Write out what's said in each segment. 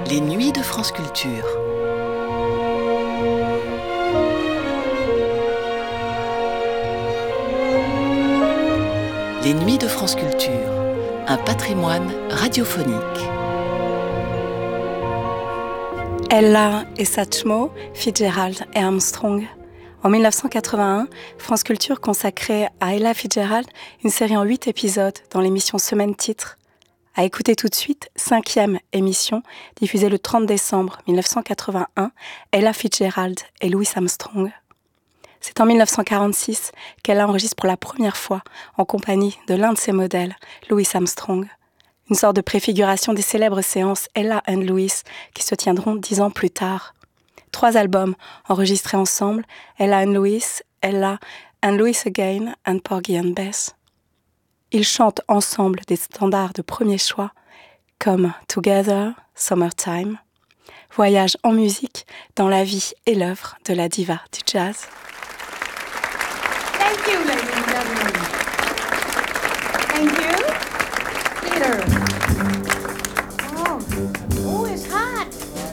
Les nuits de France Culture. Les nuits de France Culture, un patrimoine radiophonique. Ella et Satchmo, Fitzgerald et Armstrong. En 1981, France Culture consacrait à Ella Fitzgerald une série en 8 épisodes dans l'émission Semaine Titre. À écouter tout de suite, 5e émission, diffusée le 30 décembre 1981, Ella Fitzgerald et Louis Armstrong. C'est en 1946 qu'Ella enregistre pour la première fois en compagnie de l'un de ses modèles, Louis Armstrong. Une sorte de préfiguration des célèbres séances Ella and Louis qui se tiendront 10 ans plus tard. 3 albums enregistrés ensemble, Ella and Louis Again and Porgy and Bess. Ils chantent ensemble des standards de premier choix comme Together, Summertime. Voyage en musique dans la vie et l'œuvre de la diva du jazz. Thank you, ladies and gentlemen. Thank you. Peter. Oh, it's hot.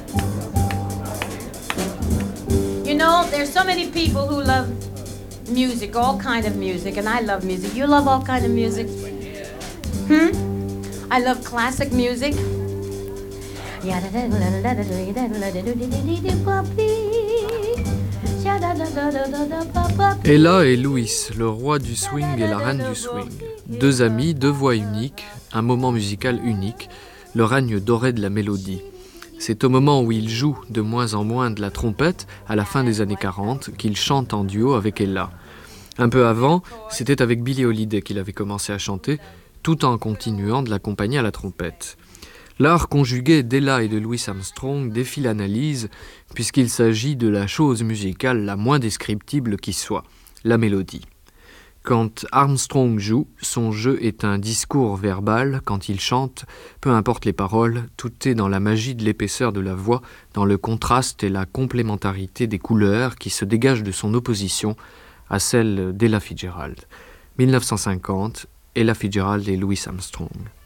You know, there's so many people who love music, all kind of music, and I love music. You love all kind of music? I love classic music. Ella et Louis, le roi du swing et la reine du swing. 2 amis, 2 voix uniques, un moment musical unique, le règne doré de la mélodie. C'est au moment où il joue de moins en moins de la trompette, à la fin des années 40, qu'il chante en duo avec Ella. Un peu avant, c'était avec Billie Holiday qu'il avait commencé à chanter, tout en continuant de l'accompagner à la trompette. L'art conjugué d'Ella et de Louis Armstrong défie l'analyse, puisqu'il s'agit de la chose musicale la moins descriptible qui soit, la mélodie. Quand Armstrong joue, son jeu est un discours verbal. Quand il chante, peu importe les paroles, tout est dans la magie de l'épaisseur de la voix, dans le contraste et la complémentarité des couleurs qui se dégagent de son opposition à celle d'Ella Fitzgerald. 1950, Ella Fitzgerald et Louis Armstrong.